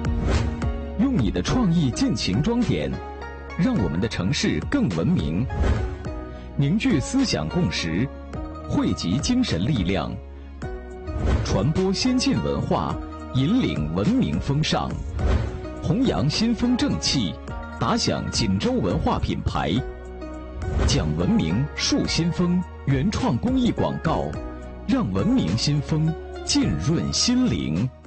用你的创意尽情装点，让我们的城市更文明。凝聚思想共识，汇集精神力量，传播先进文化，引领文明风尚，弘扬新风正气，打响锦州文化品牌。讲文明树新风原创公益广告，让文明新风浸润心灵。